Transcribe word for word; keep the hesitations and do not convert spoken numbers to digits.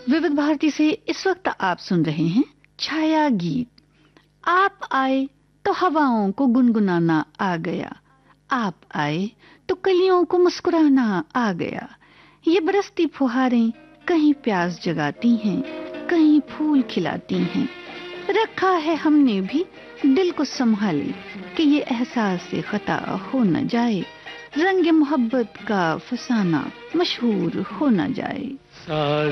विविध भारती से इस वक्त आप सुन रहे हैं छाया गीत। आप आए तो हवाओं को गुनगुनाना आ गया, आप आए तो कलियों को मुस्कुराना आ गया। ये बरसती फुहारें कहीं प्यास जगाती हैं, कहीं फूल खिलाती हैं। रखा है हमने भी दिल को संभाले कि ये एहसास से खता हो न जाए, रंग मोहब्बत का फसाना मशहूर हो न जाए।